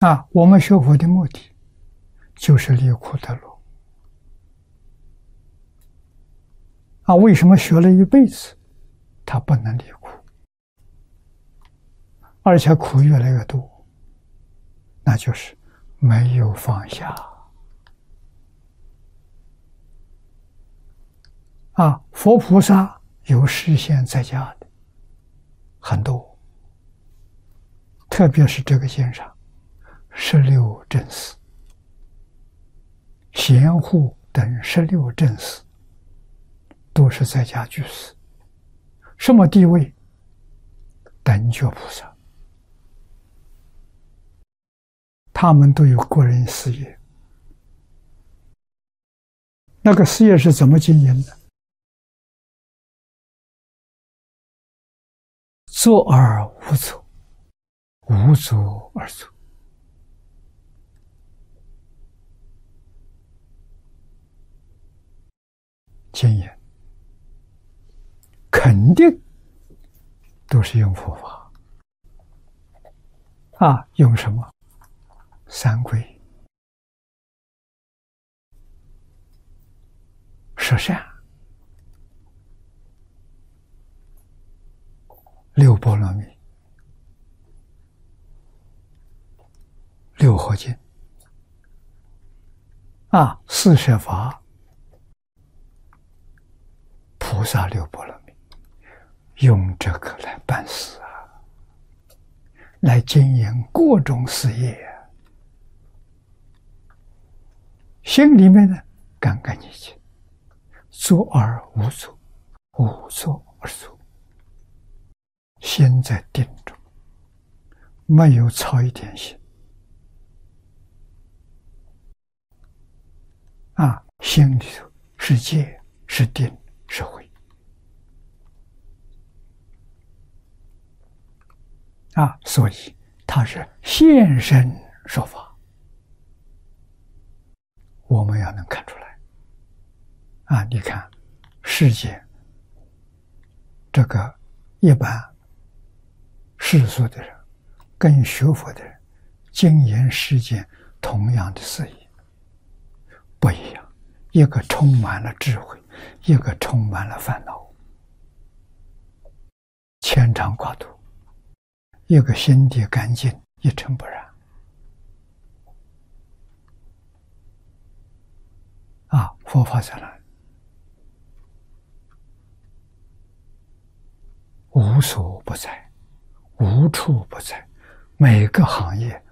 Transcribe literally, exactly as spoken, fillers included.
啊，我们学佛的目的就是离苦得乐。啊，为什么学了一辈子，他不能离苦，而且苦越来越多？那就是没有放下。啊，佛菩萨有示现在家的很多，特别是这个经上，十六正士、贤护等十六正士，都是在家居士。什么地位？等觉菩萨，他们都有个人事业。那个事业是怎么经营的？坐而无坐，无坐而坐。经营肯定都是用佛法啊，用什么？三皈、十善、六波罗蜜、六合敬啊，四摄法、菩萨六波罗蜜，用这个来办事啊，来经营各种事业啊。心里面呢，干干净净，坐而无坐，无坐而坐，心在定中，没有操一点心啊，心里头是戒，是定，是慧啊，所以他是现身说法。我们要能看出来啊！你看世界这个一般世俗的人跟学佛的人经营世间同样的事业不一样，一个充满了智慧，一个充满了烦恼，牵肠挂肚；一个心地干净，一尘不染。啊，佛法在哪里？无所不在，无处不在，每个行业